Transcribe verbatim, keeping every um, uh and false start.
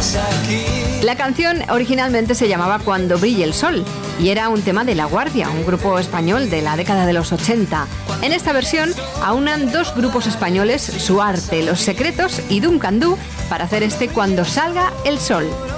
La canción originalmente se llamaba Cuando brille el sol y era un tema de La Guardia, un grupo español de la década de los ochenta. En esta versión aunan dos grupos españoles, Su Arte, Los Secretos y Duncan Du, para hacer este Cuando salga el sol.